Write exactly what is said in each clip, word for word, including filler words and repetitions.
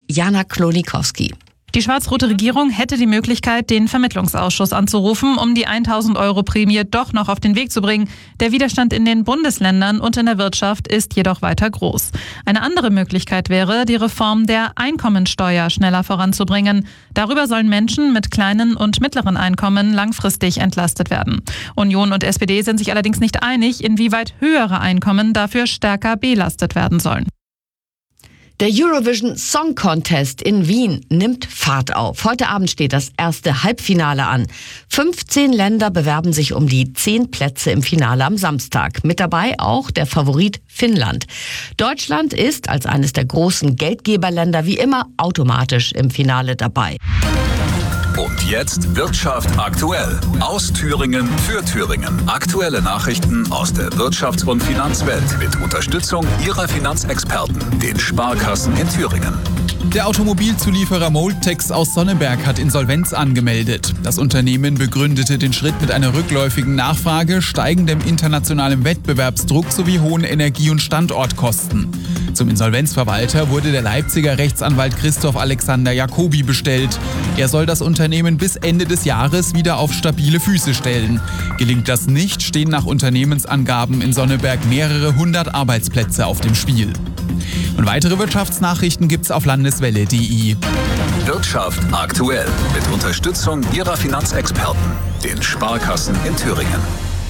Jana Klonikowski. Die schwarz-rote Regierung hätte die Möglichkeit, den Vermittlungsausschuss anzurufen, um die tausend Euro Prämie doch noch auf den Weg zu bringen. Der Widerstand in den Bundesländern und in der Wirtschaft ist jedoch weiter groß. Eine andere Möglichkeit wäre, die Reform der Einkommensteuer schneller voranzubringen. Darüber sollen Menschen mit kleinen und mittleren Einkommen langfristig entlastet werden. Union und S P D sind sich allerdings nicht einig, inwieweit höhere Einkommen dafür stärker belastet werden sollen. Der Eurovision Song Contest in Wien nimmt Fahrt auf. Heute Abend steht das erste Halbfinale an. fünfzehn Länder bewerben sich um die zehn Plätze im Finale am Samstag. Mit dabei auch der Favorit Finnland. Deutschland ist als eines der großen Geldgeberländer wie immer automatisch im Finale dabei. Und jetzt Wirtschaft aktuell. Aus Thüringen für Thüringen. Aktuelle Nachrichten aus der Wirtschafts- und Finanzwelt mit Unterstützung Ihrer Finanzexperten, den Sparkassen in Thüringen. Der Automobilzulieferer Moltex aus Sonneberg hat Insolvenz angemeldet. Das Unternehmen begründete den Schritt mit einer rückläufigen Nachfrage, steigendem internationalem Wettbewerbsdruck sowie hohen Energie- und Standortkosten. Zum Insolvenzverwalter wurde der Leipziger Rechtsanwalt Christoph Alexander Jacobi bestellt. Er soll das Unternehmen bis Ende des Jahres wieder auf stabile Füße stellen. Gelingt das nicht, stehen nach Unternehmensangaben in Sonneberg mehrere hundert Arbeitsplätze auf dem Spiel. Und weitere Wirtschaftsnachrichten gibt's auf landeswelle punkt de. Wirtschaft aktuell mit Unterstützung Ihrer Finanzexperten, den Sparkassen in Thüringen.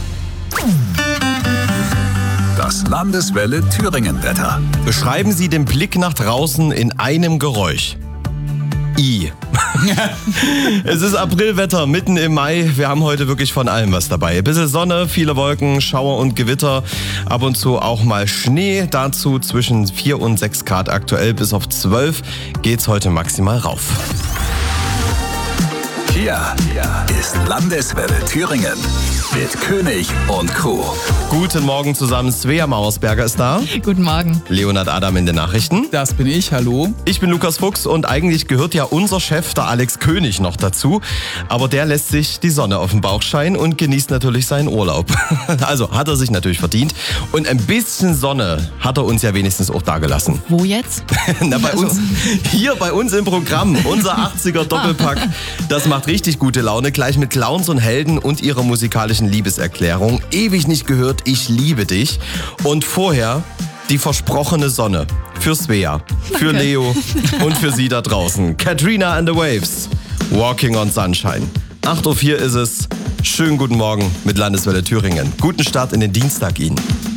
Das Landeswelle Thüringen-Wetter. Beschreiben Sie den Blick nach draußen in einem Geräusch. I. Es ist Aprilwetter, mitten im Mai. Wir haben heute wirklich von allem was dabei. Ein bisschen Sonne, viele Wolken, Schauer und Gewitter. Ab und zu auch mal Schnee. Dazu zwischen vier und sechs Grad aktuell. Bis auf zwölf geht's heute maximal rauf. Hier ist Landeswelle Thüringen mit König und Crew. Guten Morgen zusammen, Svea Mauersberger ist da. Guten Morgen. Leonhard Adam in den Nachrichten. Das bin ich, hallo. Ich bin Lukas Fuchs und eigentlich gehört ja unser Chef, der Alex König, noch dazu. Aber der lässt sich die Sonne auf den Bauch scheinen und genießt natürlich seinen Urlaub. Also hat er sich natürlich verdient. Und ein bisschen Sonne hat er uns ja wenigstens auch dagelassen. Wo jetzt? Na, bei Also. uns, hier bei uns im Programm, unser achtziger Doppelpack. Das macht richtig gute Laune, gleich mit Clowns und Helden und ihrer musikalischen Liebeserklärung. Ewig nicht gehört, ich liebe dich. Und vorher die versprochene Sonne. Für Svea, für Leo und für Sie da draußen. Katrina and the Waves, Walking on Sunshine. acht Uhr vier ist es. Schönen guten Morgen mit Landeswelle Thüringen. Guten Start in den Dienstag Ihnen.